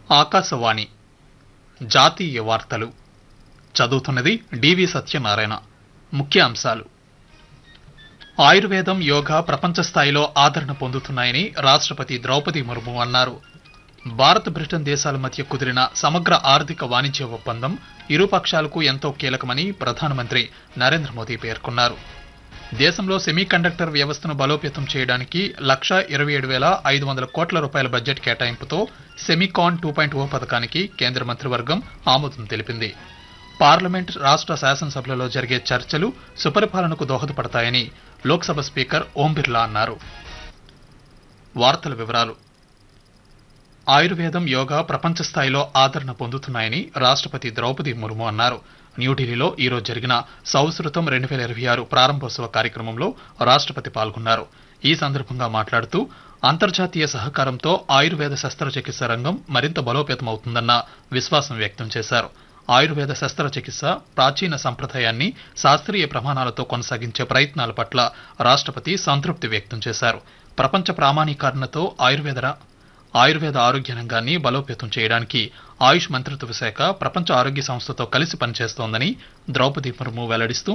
ఆకాశవాణి జాతీయ వార్తలు చదువుతున్నది డివి సత్యనారాయణ. ముఖ్య అంశాలు: ఆయుర్వేదం, యోగా ప్రపంచ స్థాయిలో ఆదరణ పొందుతున్నాయని రాష్ట్రపతి ద్రౌపది ముర్ము అన్నారు. భారత్, బ్రిటన్ దేశాల మధ్య కుదిరిన సమగ్ర ఆర్థిక వాణిజ్య ఒప్పందం ఇరు పక్షాలకు ఎంతో కీలకమని ప్రధానమంత్రి నరేంద్ర మోదీ పేర్కొన్నారు. దేశంలో సెమీకండక్టర్ వ్యవస్థను బలోపేతం చేయడానికి 1,27,500 కోట్ల రూపాయల బడ్జెట్ కేటాయింపుతో సెమీకాన్ 2.0 పథకానికి కేంద్ర మంత్రివర్గం ఆమోదం తెలిపింది. పార్లమెంట్, రాష్ట్ర శాసనసభలలో జరిగే చర్చలు సుపరిపాలనకు దోహదపడతాయని లోక్సభ స్పీకర్ ఓం బిర్లా అన్నారు. వార్తల వివరాలు: ఆయుర్వేదం, యోగా ప్రపంచ స్థాయిలో ఆదరణ పొందుతున్నాయని రాష్ట్రపతి ద్రౌపది ముర్ము అన్నారు. న్యూఢిల్లీలో ఈరోజు జరిగిన సంస్కృతం 2026 ప్రారంభోత్సవ కార్యక్రమంలో రాష్ట్రపతి పాల్గొన్నారు. ఈ సందర్భంగా మాట్లాడుతూ అంతర్జాతీయ సహకారంతో ఆయుర్వేద శస్త్రచికిత్స రంగం మరింత బలోపేతమవుతుందన్న విశ్వాసం వ్యక్తం చేశారు. ఆయుర్వేద శస్త్రచికిత్స ప్రాచీన సంప్రదాయాన్ని శాస్త్రీయ ప్రమాణాలతో కొనసాగించే ప్రయత్నాల పట్ల రాష్ట్రపతి సంతృప్తి వ్యక్తం చేశారు. ప్రపంచ ప్రామాణీకరణతో ఆయుర్వేద ఆరోగ్య రంగాన్ని బలోపేతం చేయడానికి ఆయుష్ మంత్రిత్వ శాఖ ప్రపంచ ఆరోగ్య సంస్థతో కలిసి పనిచేస్తోందని ద్రౌపది ముర్ము వెల్లడిస్తూ,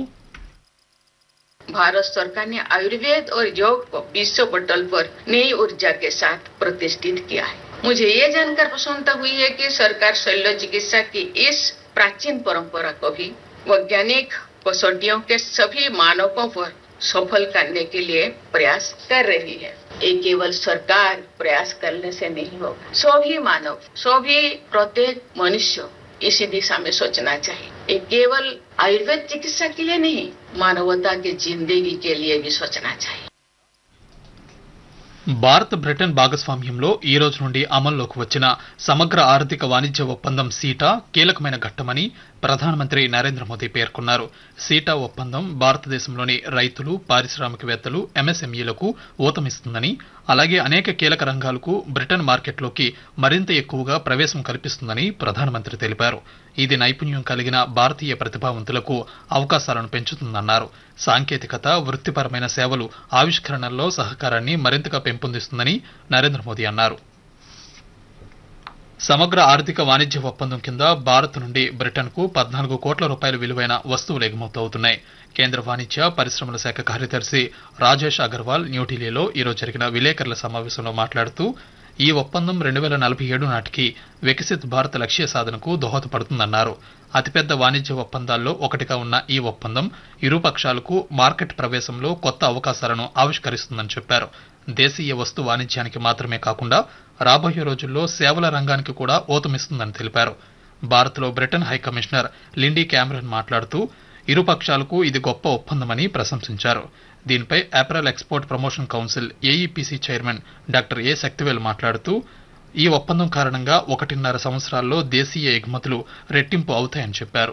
भारत सरकार ने आयुर्वेद और योग को विश्व पटल पर नई ऊर्जा के साथ प्रतिष्ठित किया है। मुझे ये जानकर प्रसन्नता हुई है कि सरकार शल्य चिकित्सा की इस प्राचीन परंपरा को भी वैज्ञानिक कसौटियों के सभी मानकों पर सफल करने के लिए प्रयास कर रही है। ये केवल सरकार प्रयास करने से नहीं होगा, सभी मानव, सभी प्रत्येक मनुष्य इसी दिशा में सोचना चाहिए। ये केवल आयुर्वेद चिकित्सा के लिए नहीं, मानवता की जिंदगी के लिए भी सोचना चाहिए. భారత్, బ్రిటన్ భాగస్వామ్యంలో ఈ రోజు నుండి అమల్లోకి వచ్చిన సమగ్ర ఆర్థిక వాణిజ్య ఒప్పందం సీటా కీలకమైన ఘట్టమని ప్రధానమంత్రి నరేంద్ర మోదీ పేర్కొన్నారు. సీటా ఒప్పందం భారతదేశంలోని రైతులు, పారిశ్రామికవేత్తలు, ఎంఎస్ఎంఈలకు ఊతమిస్తుందని, అలాగే అనేక కీలక రంగాలకు బ్రిటన్ మార్కెట్లోకి మరింత ఎక్కువగా ప్రవేశం కల్పిస్తుందని ప్రధానమంత్రి తెలిపారు. ఇది నైపుణ్యం కలిగిన భారతీయ ప్రతిభావంతులకు అవకాశాలను పెంచుతుందన్నారు. సాంకేతికత, వృత్తిపరమైన సేవలు, ఆవిష్కరణల్లో సహకారాన్ని మరింతగా పెంపొందిస్తుందని నరేంద్ర మోదీ అన్నారు. సమగ్ర ఆర్థిక వాణిజ్య ఒప్పందం కింద భారత్ నుండి బ్రిటన్కు 14 కోట్ల రూపాయల విలువైన వస్తువులు ఎగుమతవుతున్నాయి. కేంద్ర వాణిజ్య పరిశ్రమల శాఖ కార్యదర్శి రాజేష్ అగర్వాల్ న్యూఢిల్లీలో ఈరోజు జరిగిన విలేకరుల సమావేశంలో మాట్లాడుతూ, ఈ ఒప్పందం 2047 నాటికి వికసిత్ భారత్ లక్ష్య సాధనకు దోహదపడుతుందన్నారు. అతిపెద్ద వాణిజ్య ఒప్పందాల్లో ఒకటిగా ఉన్న ఈ ఒప్పందం ఇరు పక్షాలకు మార్కెట్ ప్రవేశంలో కొత్త అవకాశాలను ఆవిష్కరిస్తుందని చెప్పారు. దేశీయ వస్తు వాణిజ్యానికి మాత్రమే కాకుండా రాబోయే రోజుల్లో సేవల రంగానికి కూడా ఊతమిస్తుందని తెలిపారు. భారత్లో బ్రిటన్ హైకమిషనర్ లిండీ క్యామరన్ మాట్లాడుతూ, ఇరు పక్షాలకు ఇది గొప్ప ఒప్పందమని ప్రశంసించారు. దీనిపై April export promotion council ఏఈపీసీ chairman doctor ఏ శక్తివేల్ మాట్లాడుతూ, ఈ ఒప్పందం కారణంగా 1.5 సంవత్సరాల్లో దేశీయ ఎగుమతులు రెట్టింపు అవుతాయని చెప్పారు.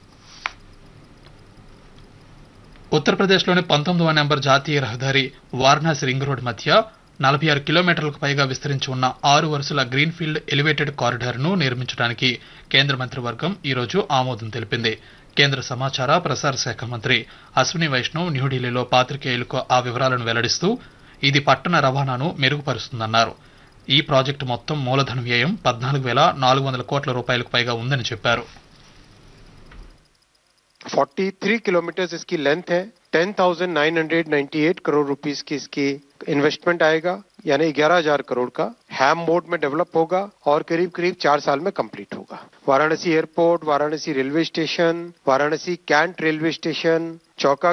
ఉత్తరప్రదేశ్లోని 19వ నెంబర్ జాతీయ రహదారి వారణాసి రింగ్ రోడ్ మధ్య 46 కిలోమీటర్లకు పైగా విస్తరించి ఉన్న 6 వరుసల గ్రీన్ఫీల్డ్ ఎలివేటెడ్ కారిడార్ను నిర్మించడానికి కేంద్ర మంత్రివర్గం ఈరోజు ఆమోదం తెలిపింది. కేంద్ర సమాచార ప్రసార శాఖ మంత్రి అశ్విని వైష్ణవ్ న్యూఢిల్లీలో పాత్రికేయులకు ఆ వివరాలను వెల్లడిస్తూ, ఇది పట్టణ రవాణాను మెరుగుపరుస్తుందన్నారు. ఈ ప్రాజెక్టు మొత్తం మూలధన వ్యయం 14,400 కోట్ల రూపాయలకు పైగా ఉందని చెప్పారు. 43 किलोमीटर इसकी लेंथ है। 10,998 करोड़ रुपीस की इसकी इन्वेस्टमेंट आएगा, यानी 11,000 करोड़ का हैम मोड में डेवलप होगा और करीब 4 साल में कंप्लीट होगा। Varanasi airport, Varanasi railway station, Varanasi cantt railway station, चौका